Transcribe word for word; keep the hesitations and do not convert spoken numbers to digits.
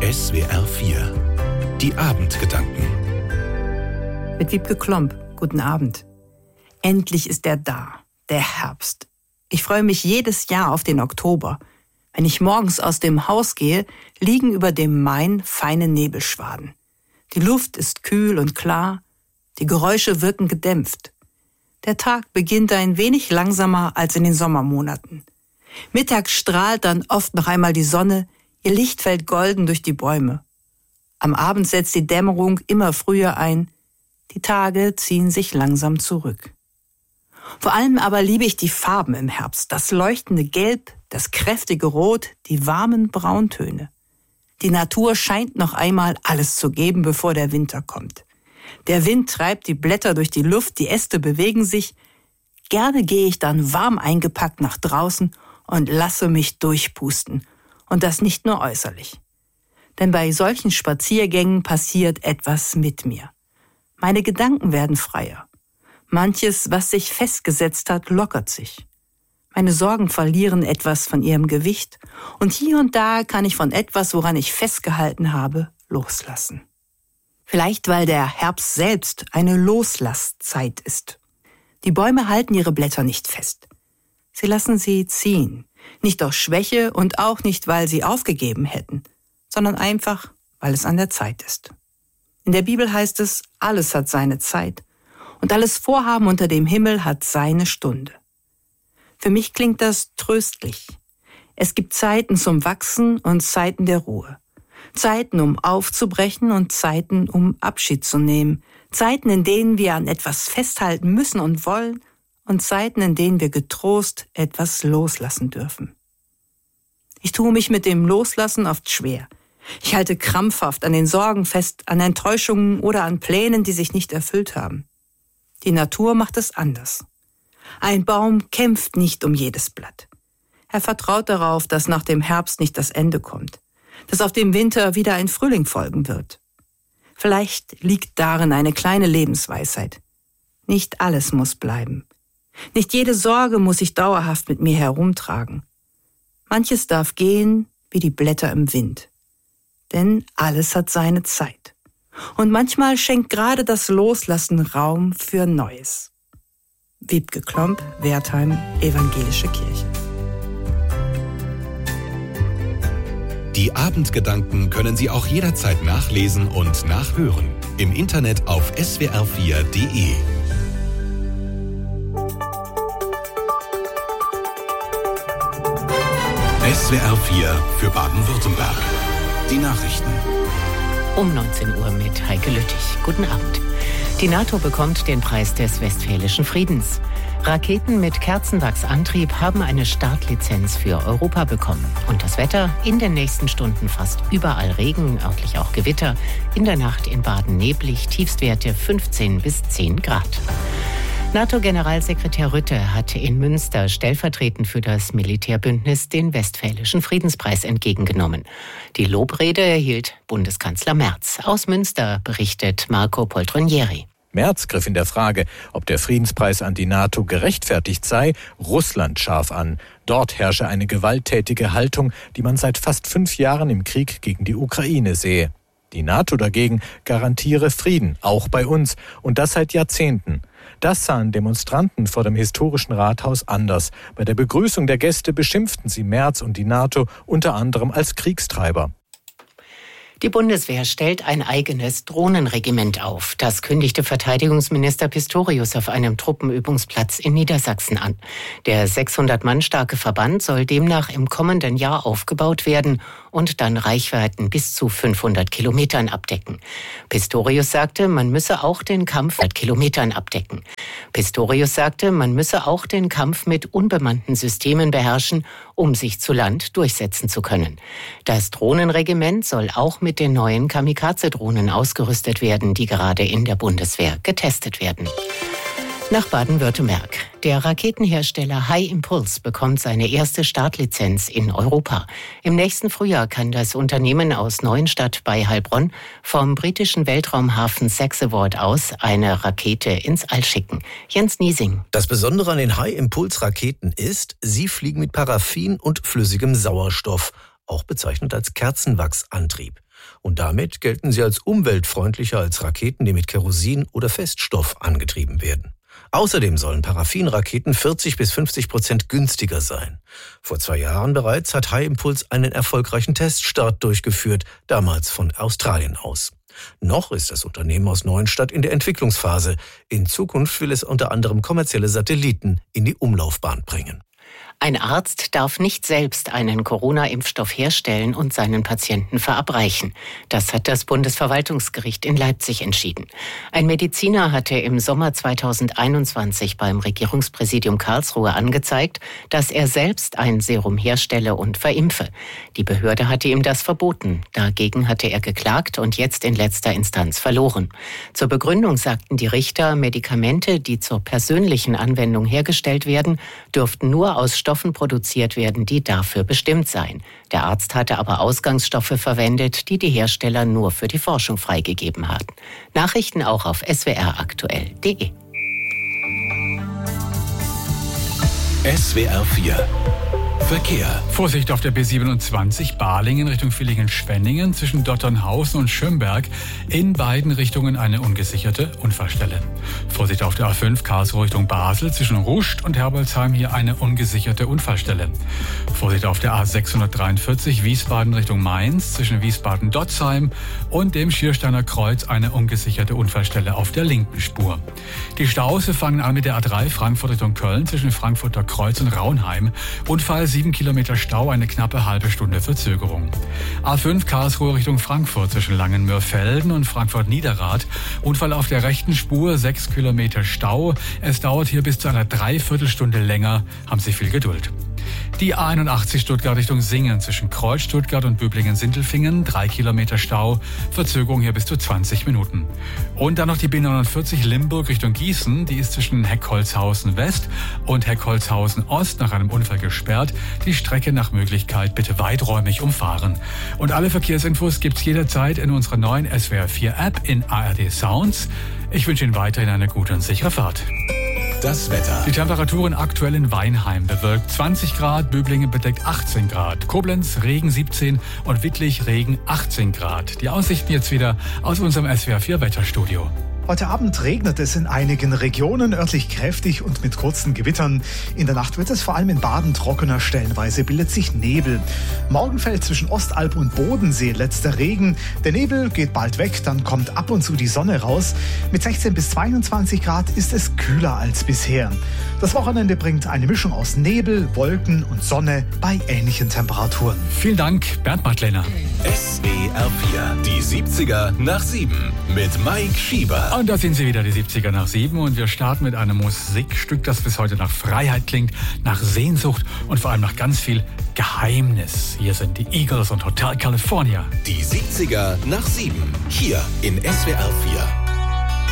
S W R vier. Die Abendgedanken. Mit Wiebke Klomp. Guten Abend. Endlich ist er da, der Herbst. Ich freue mich jedes Jahr auf den Oktober. Wenn ich morgens aus dem Haus gehe, liegen über dem Main feine Nebelschwaden. Die Luft ist kühl und klar, die Geräusche wirken gedämpft. Der Tag beginnt ein wenig langsamer als in den Sommermonaten. Mittags strahlt dann oft noch einmal die Sonne, ihr Licht fällt golden durch die Bäume. Am Abend setzt die Dämmerung immer früher ein, die Tage ziehen sich langsam zurück. Vor allem aber liebe ich die Farben im Herbst, das leuchtende Gelb, das kräftige Rot, die warmen Brauntöne. Die Natur scheint noch einmal alles zu geben, bevor der Winter kommt. Der Wind treibt die Blätter durch die Luft, die Äste bewegen sich. Gerne gehe ich dann warm eingepackt nach draußen und lasse mich durchpusten. Und das nicht nur äußerlich. Denn bei solchen Spaziergängen passiert etwas mit mir. Meine Gedanken werden freier. Manches, was sich festgesetzt hat, lockert sich. Meine Sorgen verlieren etwas von ihrem Gewicht und hier und da kann ich von etwas, woran ich festgehalten habe, loslassen. Vielleicht, weil der Herbst selbst eine Loslasszeit ist. Die Bäume halten ihre Blätter nicht fest. Sie lassen sie ziehen. Nicht aus Schwäche und auch nicht, weil sie aufgegeben hätten, sondern einfach, weil es an der Zeit ist. In der Bibel heißt es, alles hat seine Zeit und alles Vorhaben unter dem Himmel hat seine Stunde. Für mich klingt das tröstlich. Es gibt Zeiten zum Wachsen und Zeiten der Ruhe. Zeiten, um aufzubrechen und Zeiten, um Abschied zu nehmen. Zeiten, in denen wir an etwas festhalten müssen und wollen und Zeiten, in denen wir getrost etwas loslassen dürfen. Ich tue mich mit dem Loslassen oft schwer. Ich halte krampfhaft an den Sorgen fest, an Enttäuschungen oder an Plänen, die sich nicht erfüllt haben. Die Natur macht es anders. Ein Baum kämpft nicht um jedes Blatt. Er vertraut darauf, dass nach dem Herbst nicht das Ende kommt, dass auf dem Winter wieder ein Frühling folgen wird. Vielleicht liegt darin eine kleine Lebensweisheit. Nicht alles muss bleiben. Nicht jede Sorge muss ich dauerhaft mit mir herumtragen. Manches darf gehen wie die Blätter im Wind. Denn alles hat seine Zeit. Und manchmal schenkt gerade das Loslassen Raum für Neues. Wiebke Klomp, Wertheim, Evangelische Kirche. Die Abendgedanken können Sie auch jederzeit nachlesen und nachhören. Im Internet auf S W R vier Punkt de. S W R vier für Baden-Württemberg. Die Nachrichten. Um neunzehn Uhr mit Heike Lüttich. Guten Abend. Die NATO bekommt den Preis des Westfälischen Friedens. Raketen mit Kerzenwachsantrieb haben eine Startlizenz für Europa bekommen. Und das Wetter? In den nächsten Stunden fast überall Regen, örtlich auch Gewitter. In der Nacht in Baden neblig, Tiefstwerte fünfzehn bis zehn Grad. NATO-Generalsekretär Rutte hat in Münster stellvertretend für das Militärbündnis den Westfälischen Friedenspreis entgegengenommen. Die Lobrede erhielt Bundeskanzler Merz. Aus Münster berichtet Marco Poltronieri. Merz griff in der Frage, ob der Friedenspreis an die NATO gerechtfertigt sei, Russland scharf an. Dort herrsche eine gewalttätige Haltung, die man seit fast fünf Jahren im Krieg gegen die Ukraine sehe. Die NATO dagegen garantiere Frieden, auch bei uns, und das seit Jahrzehnten. Das sahen Demonstranten vor dem historischen Rathaus anders. Bei der Begrüßung der Gäste beschimpften sie Merz und die NATO unter anderem als Kriegstreiber. Die Bundeswehr stellt ein eigenes Drohnenregiment auf. Das kündigte Verteidigungsminister Pistorius auf einem Truppenübungsplatz in Niedersachsen an. Der sechshundert Mann starke Verband soll demnach im kommenden Jahr aufgebaut werden und dann Reichweiten bis zu fünfhundert Kilometern abdecken. Pistorius sagte, man müsse auch den Kampf mit Kilometern abdecken. Pistorius sagte, man müsse auch den Kampf mit unbemannten Systemen beherrschen, um sich zu Land durchsetzen zu können. Das Drohnenregiment soll auch mit den neuen Kamikaze-Drohnen ausgerüstet werden, die gerade in der Bundeswehr getestet werden. Nach Baden-Württemberg. Der Raketenhersteller High Impulse bekommt seine erste Startlizenz in Europa. Im nächsten Frühjahr kann das Unternehmen aus Neuenstadt bei Heilbronn vom britischen Weltraumhafen Saxeword aus eine Rakete ins All schicken. Jens Niesing. Das Besondere an den High Impulse Raketen ist, sie fliegen mit Paraffin und flüssigem Sauerstoff, auch bezeichnet als Kerzenwachsantrieb. Und damit gelten sie als umweltfreundlicher als Raketen, die mit Kerosin oder Feststoff angetrieben werden. Außerdem sollen Paraffinraketen vierzig bis fünfzig Prozent günstiger sein. Vor zwei Jahren bereits hat High Impulse einen erfolgreichen Teststart durchgeführt, damals von Australien aus. Noch ist das Unternehmen aus Neuenstadt in der Entwicklungsphase. In Zukunft will es unter anderem kommerzielle Satelliten in die Umlaufbahn bringen. Ein Arzt darf nicht selbst einen Corona-Impfstoff herstellen und seinen Patienten verabreichen. Das hat das Bundesverwaltungsgericht in Leipzig entschieden. Ein Mediziner hatte im Sommer zweitausendeinundzwanzig beim Regierungspräsidium Karlsruhe angezeigt, dass er selbst ein Serum herstelle und verimpfe. Die Behörde hatte ihm das verboten. Dagegen hatte er geklagt und jetzt in letzter Instanz verloren. Zur Begründung sagten die Richter, Medikamente, die zur persönlichen Anwendung hergestellt werden, dürften nur aus Stoffen produziert werden, die dafür bestimmt seien. Der Arzt hatte aber Ausgangsstoffe verwendet, die die Hersteller nur für die Forschung freigegeben hatten. Nachrichten auch auf s w r aktuell punkt d e. S W R vier Verkehr. Vorsicht auf der B siebenundzwanzig Balingen Richtung Villingen-Schwenningen zwischen Dotternhausen und Schönberg. In beiden Richtungen eine ungesicherte Unfallstelle. Vorsicht auf der A fünf Karlsruhe Richtung Basel zwischen Ruscht und Herbolzheim. Hier eine ungesicherte Unfallstelle. Vorsicht auf der A sechshundertdreiundvierzig Wiesbaden Richtung Mainz zwischen Wiesbaden-Dotzheim und dem Schiersteiner Kreuz eine ungesicherte Unfallstelle auf der linken Spur. Die Staus fangen an mit der A drei Frankfurt Richtung Köln zwischen Frankfurter Kreuz und Raunheim. Unfall sieben Kilometer Stau, eine knappe halbe Stunde Verzögerung. A fünf Karlsruhe Richtung Frankfurt zwischen Langenmörfelden und Frankfurt-Niederrad. Unfall auf der rechten Spur, sechs Kilometer Stau. Es dauert hier bis zu einer Dreiviertelstunde länger. Haben Sie viel Geduld. Die A einundachtzig Stuttgart Richtung Singen zwischen Kreuz Stuttgart und Böblingen-Sindelfingen, drei Kilometer Stau, Verzögerung hier bis zu zwanzig Minuten. Und dann noch die B neunundvierzig Limburg Richtung Gießen, die ist zwischen Heckholzhausen West und Heckholzhausen Ost nach einem Unfall gesperrt. Die Strecke nach Möglichkeit bitte weiträumig umfahren. Und alle Verkehrsinfos gibt's jederzeit in unserer neuen S W R vier App in A R D Sounds. Ich wünsche Ihnen weiterhin eine gute und sichere Fahrt. Das Wetter. Die Temperaturen aktuell in Weinheim bewölkt zwanzig Grad, Böblingen bedeckt achtzehn Grad, Koblenz Regen siebzehn und Wittlich Regen achtzehn Grad. Die Aussichten jetzt wieder aus unserem S W R vier Wetterstudio. Heute Abend regnet es in einigen Regionen, örtlich kräftig und mit kurzen Gewittern. In der Nacht wird es vor allem in Baden trockener, stellenweise bildet sich Nebel. Morgen fällt zwischen Ostalb und Bodensee letzter Regen. Der Nebel geht bald weg, dann kommt ab und zu die Sonne raus. Mit sechzehn bis zweiundzwanzig Grad ist es kühler als bisher. Das Wochenende bringt eine Mischung aus Nebel, Wolken und Sonne bei ähnlichen Temperaturen. Vielen Dank, Bernd Madlener. S W R vier, die siebziger nach sieben mit Mike Schieber. Und da sind sie wieder, die siebziger nach sieben. Und wir starten mit einem Musikstück, das bis heute nach Freiheit klingt, nach Sehnsucht und vor allem nach ganz viel Geheimnis. Hier sind die Eagles und Hotel California. Die siebziger nach sieben, hier in S W R vier.